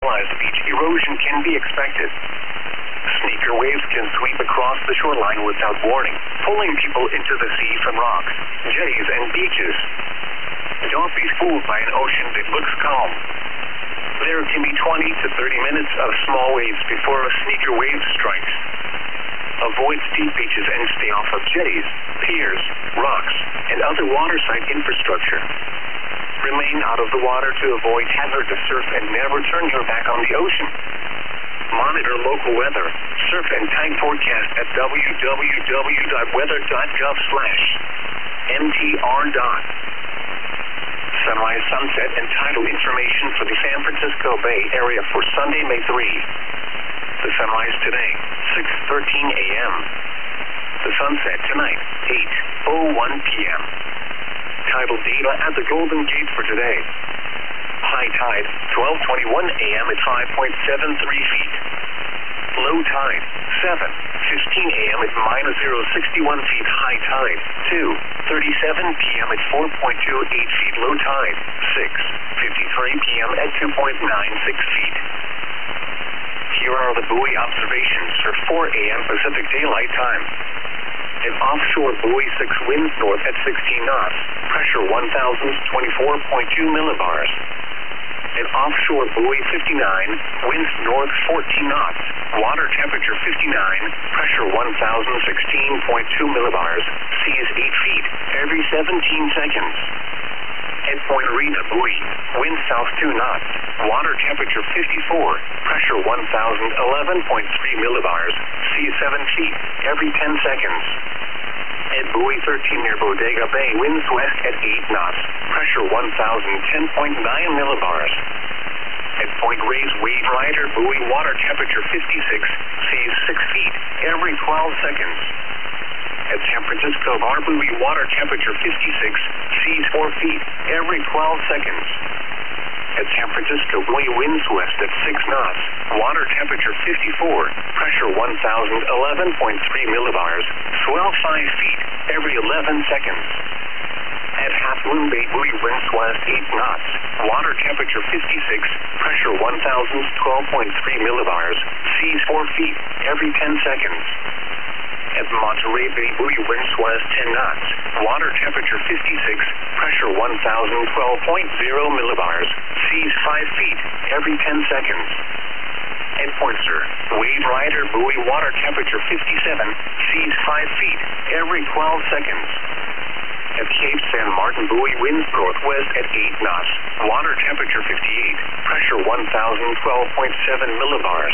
localized beach erosion can be expected. Sneaker waves can sweep across the shoreline without warning, pulling people into the sea from rocks, jetties, and beaches. Don't be fooled by an ocean that looks calm. There can be 20 to 30 minutes of small waves before a sneaker wave strikes. Avoid steep beaches and stay off of jetties, piers, rocks, and other waterside infrastructure. Remain out of the water to avoid hazardous surf and never turn your back on the ocean. Monitor local weather, surf and tide forecast at www.weather.gov/MTR. Sunrise, sunset, and tidal information for the San Francisco Bay Area for Sunday, May 3. The sunrise today, 6:13 a.m. The sunset tonight, 8:01 p.m. Tidal data at the Golden Gate for today. High tide, 12:21 a.m. at 5.73 feet. Low tide, 7:15 a.m. at -0.61 feet. High tide, 2:37 p.m. at 4.28 feet. Low tide, 6:53 p.m. at 2.96 feet. Here are the buoy observations for 4 a.m. Pacific Daylight Time. An offshore buoy 6 winds north at 16 knots, pressure 1,024.2 millibars. An offshore buoy 59, winds north 14 knots, water temperature 59, pressure 1,016.2 millibars, seas 8 feet every 17 seconds. At Point Arena buoy, wind south 2 knots, water temperature 54, pressure 1,011.3 millibars, seas 7 feet every 10 seconds. At buoy 13 near Bodega Bay, winds west at 8 knots, pressure 1,010.9 millibars. At Point Reyes Wave Rider buoy, water temperature 56, seas 6 feet every 12 seconds. At San Francisco Bar buoy, water temperature 56, seas 4 feet every 12 seconds. At San Francisco buoy, winds west at 6 knots, water temperature 54, pressure 1,011.3 millibars, swell 5 feet every 11 seconds. At Half Moon Bay buoy, winds west 8 knots, water temperature 56, pressure 1,012.3 millibars, seas 4 feet every 10 seconds. At Monterey Bay buoy, winds west 10 knots, water temperature 56, pressure 1,012.0 millibars, seas 5 feet every 10 seconds. At Point Sur, Wave Rider buoy, water temperature 57, seas 5 feet every 12 seconds. At Cape San Martin buoy, winds northwest at 8 knots, water temperature 58, pressure 1,012.7 millibars.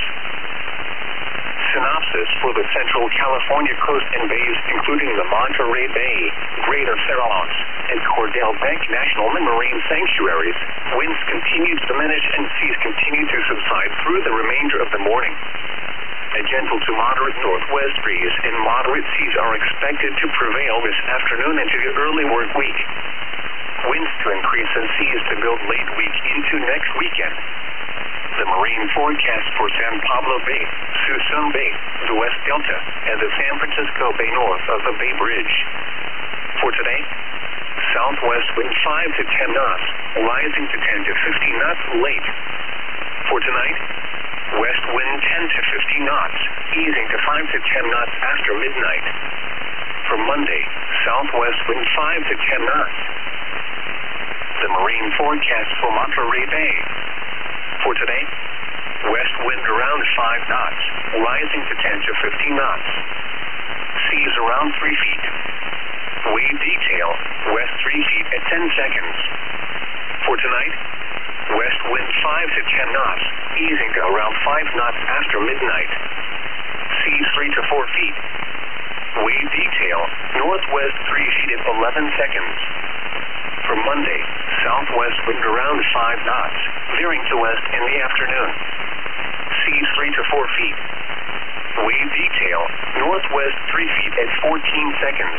Synopsis for the Central California coast and bays, including the Monterey Bay, Greater Farallones, and Cordell Bank National Marine Sanctuaries, winds continue to diminish and seas continue to subside through the remainder of the morning. A gentle to moderate northwest breeze and moderate seas are expected to prevail this afternoon into the early work week. Winds to increase and seas to build late week into next weekend. The marine forecast for San Pablo Bay, Suisun Bay, the West Delta, and the San Francisco Bay north of the Bay Bridge. For today, southwest wind 5 to 10 knots, rising to 10 to 15 knots late. For tonight, west wind 10 to 15 knots, easing to 5 to 10 knots after midnight. For Monday, southwest wind 5 to 10 knots. The marine forecast for Monterey Bay. For today, west wind around 5 knots, rising to 10 to 15 knots. Seas around 3 feet. Wave detail, west 3 feet at 10 seconds. For tonight, west wind 5 to 10 knots, easing to around 5 knots after midnight. Seas 3 to 4 feet. Wave detail, northwest 3 feet at 11 seconds. For Monday, southwest wind around 5 knots, veering to west in the afternoon. Seas 3 to 4 feet. Wave detail, northwest 3 feet at 14 seconds.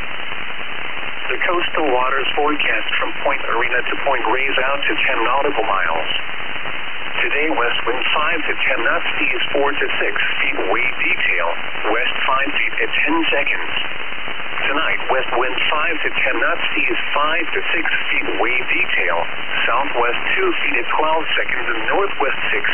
The coastal waters forecast from Point Arena to Point Reyes out to 10 nautical miles. Today, west wind 5 to 10 knots, seas 4 to 6 feet. Wave detail, west 5 feet at 10 seconds. Tonight, west wind 5 to 10 knots, seas 5 to 6 feet. Wave detail, southwest 2 feet at 12 seconds and northwest 6